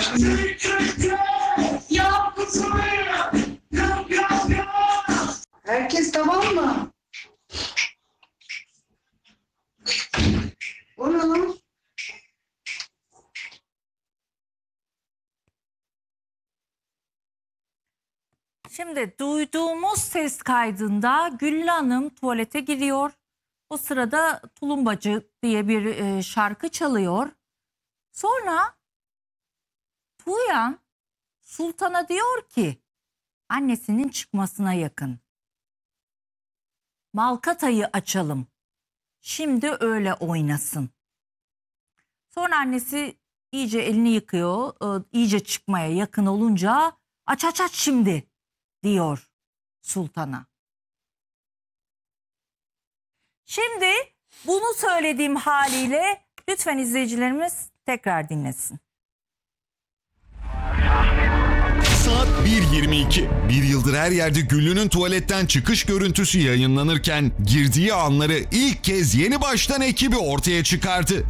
Herkes tamam mı? O ne lan? Şimdi duyduğumuz ses kaydında Güllü Hanım tuvalete giriyor. O sırada Tulumbacı diye bir şarkı çalıyor. Sonra Tuğyan Sultan'a diyor ki annesinin çıkmasına yakın. Malkatayı açalım. Şimdi öyle oynasın. Sonra annesi iyice elini yıkıyor. İyice çıkmaya yakın olunca aç aç aç şimdi diyor Sultan'a. Şimdi bunu söylediğim haliyle lütfen izleyicilerimiz tekrar dinlesin. Saat 1.22. Bir yıldır her yerde Güllü'nün tuvaletten çıkış görüntüsü yayınlanırken girdiği anları ilk kez Yeni Baştan ekibi ortaya çıkardı.